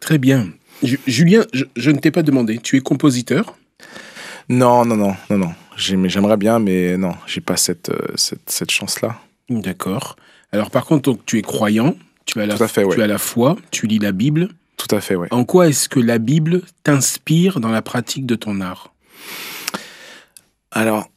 Très bien. Julien, je ne t'ai pas demandé, tu es compositeur? Non, non, non, non, non. J'aimerais bien, mais non, j'ai pas cette chance-là. D'accord. Alors par contre, donc, tu es croyant, Tout à fait, tu ouais. as la foi, tu lis la Bible. Tout à fait, ouais. En quoi est-ce que la Bible t'inspire dans la pratique de ton art? Alors,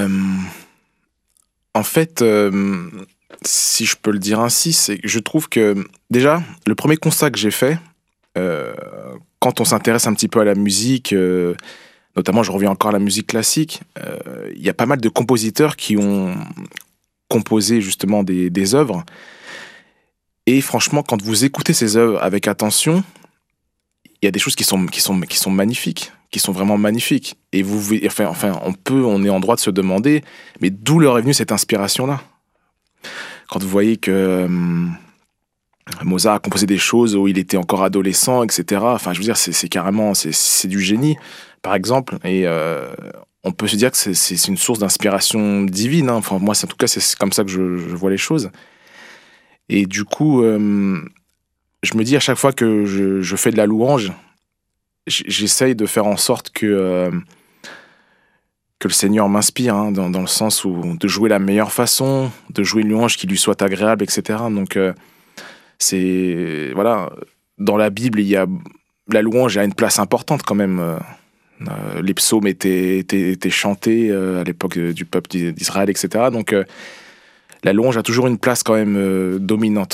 en fait, si je peux le dire ainsi, c'est que je trouve que, déjà, le premier constat que j'ai fait, euh, quand on s'intéresse un petit peu à la musique, notamment je reviens encore à la musique classique, il y a pas mal de compositeurs qui ont composé justement des œuvres. Et franchement, quand vous écoutez ces œuvres avec attention, il y a des choses qui sont magnifiques, qui sont vraiment magnifiques. Et on est en droit de se demander, mais d'où leur est venue cette inspiration-là? Quand vous voyez que Mozart a composé des choses où il était encore adolescent, etc. Enfin, je veux dire, c'est carrément, c'est du génie, par exemple. Et on peut se dire que c'est une source d'inspiration divine, hein. Enfin, moi, en tout cas, c'est comme ça que je vois les choses. Et du coup, je me dis à chaque fois que je fais de la louange, j'essaye de faire en sorte que le Seigneur m'inspire, hein, dans le sens où de jouer la meilleure façon, de jouer une louange qui lui soit agréable, etc. Donc, voilà, dans la Bible, la louange a une place importante quand même. Les psaumes étaient chantés à l'époque du peuple d'Israël, etc. Donc, la louange a toujours une place quand même dominante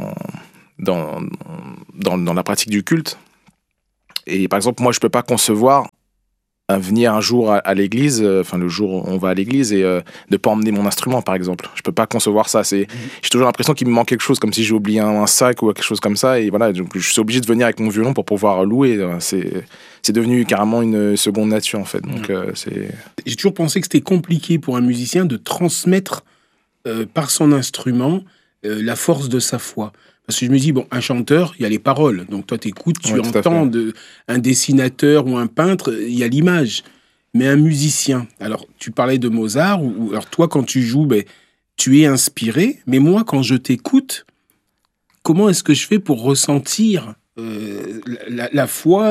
dans la pratique du culte. Et par exemple, moi, je peux pas concevoir venir un jour à l'église, le jour où on va à l'église, et de pas emmener mon instrument, par exemple. Je peux pas concevoir ça. J'ai toujours l'impression qu'il me manque quelque chose, comme si j'ai oublié un sac ou quelque chose comme ça. Et voilà, donc je suis obligé de venir avec mon violon pour pouvoir louer. C'est devenu carrément une seconde nature, en fait. Donc, J'ai toujours pensé que c'était compliqué pour un musicien de transmettre par son instrument la force de sa foi. Parce que je me dis, bon, un chanteur, il y a les paroles. Donc toi, t'écoutes, tu entends un dessinateur ou un peintre, il y a l'image. Mais un musicien, alors tu parlais de Mozart, ou alors toi, quand tu joues, tu es inspiré. Mais moi, quand je t'écoute, comment est-ce que je fais pour ressentir la foi,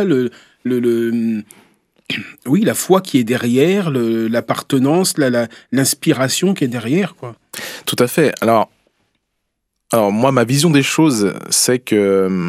oui, la foi qui est derrière, l'appartenance, l'inspiration qui est derrière, quoi. Tout à fait. Alors moi, ma vision des choses, c'est que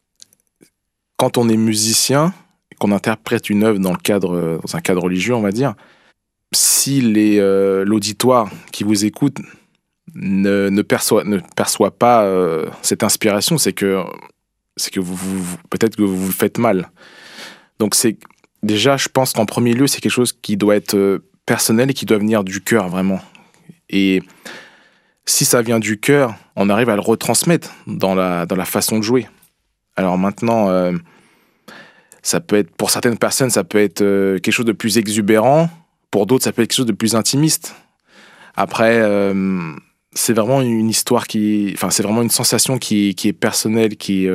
quand on est musicien, qu'on interprète une œuvre dans un cadre religieux, on va dire, si l'auditoire qui vous écoute ne perçoit pas cette inspiration, c'est que peut-être que vous vous faites mal. Donc déjà, je pense qu'en premier lieu, c'est quelque chose qui doit être personnel et qui doit venir du cœur, vraiment. Et si ça vient du cœur, on arrive à le retransmettre dans la façon de jouer. Alors maintenant, ça peut être, pour certaines personnes, ça peut être quelque chose de plus exubérant. Pour d'autres, ça peut être quelque chose de plus intimiste. Après, c'est vraiment une histoire c'est vraiment une sensation qui est personnelle, qui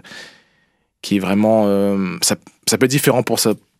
est vraiment, ça peut être différent pour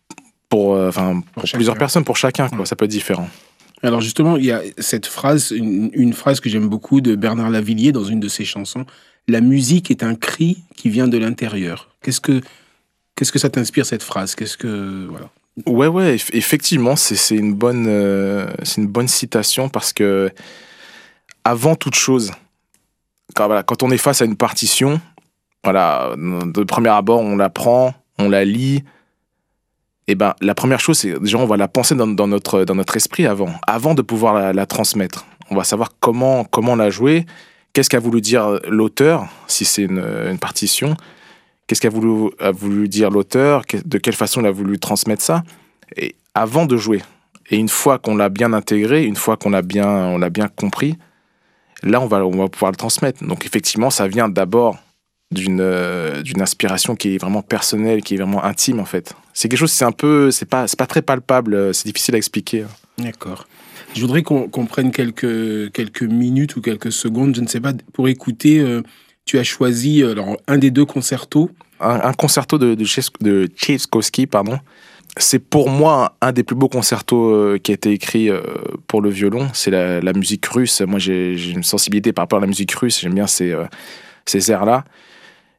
plusieurs personnes, pour chacun, quoi. Ça peut être différent. Alors justement, il y a cette phrase, une phrase que j'aime beaucoup de Bernard Lavilliers dans une de ses chansons. La musique est un cri qui vient de l'intérieur. Qu'est-ce que ça t'inspire, cette phrase? Voilà. Ouais, effectivement, c'est une bonne citation, parce que avant toute chose, quand on est face à une partition, voilà, de premier abord, on la prend, on la lit. Et la première chose, c'est déjà, on va la penser dans notre esprit avant de pouvoir la transmettre. On va savoir comment la jouer, qu'est-ce qu'a voulu dire l'auteur, si c'est une partition, qu'est-ce qu'a voulu dire l'auteur, de quelle façon il a voulu transmettre ça, et avant de jouer. Et une fois qu'on l'a bien intégré, une fois qu'on l'a bien compris, là, on va pouvoir le transmettre. Donc effectivement, ça vient d'abord d'une inspiration qui est vraiment personnelle, qui est vraiment intime, en fait. C'est quelque chose, c'est pas très palpable, c'est difficile à expliquer. D'accord. Je voudrais qu'on prenne quelques minutes ou quelques secondes, je ne sais pas, pour écouter. Tu as choisi un des deux concertos. Un concerto de Tchaïkovski, pardon. C'est pour moi un des plus beaux concertos qui a été écrit pour le violon. C'est la musique russe. Moi, j'ai une sensibilité par rapport à la musique russe. J'aime bien ces airs-là.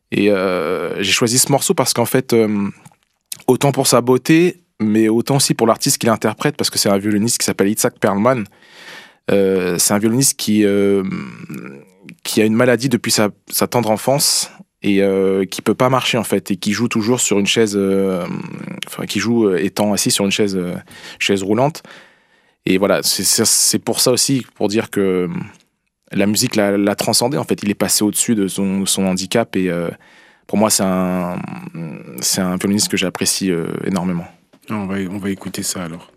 Et j'ai choisi ce morceau parce qu'en fait, autant pour sa beauté, mais autant aussi pour l'artiste qui l'interprète, parce que c'est un violoniste qui s'appelle Itzhak Perlman. C'est un violoniste qui a une maladie depuis sa tendre enfance et qui peut pas marcher en fait, et qui joue toujours sur une chaise, qui joue étant assis sur une chaise roulante. Et voilà, c'est pour ça aussi, pour dire que la musique l'a transcendé en fait. Il est passé au-dessus de son handicap, et pour moi c'est un violoniste que j'apprécie énormément. On va écouter ça alors.